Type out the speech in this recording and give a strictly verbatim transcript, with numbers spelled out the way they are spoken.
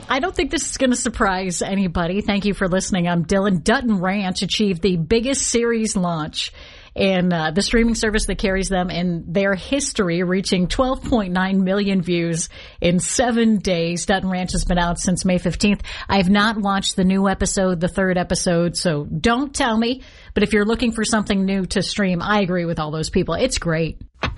I don't think this is going to surprise anybody. Thank you for listening. I'm Dylan. Dutton Ranch achieved the biggest series launch in uh, the streaming service that carries them in their history, reaching twelve point nine million views in seven days. Dutton Ranch has been out since May fifteenth. I have not watched the new episode, the third episode, so don't tell me. But if you're looking for something new to stream, I agree with all those people. It's great.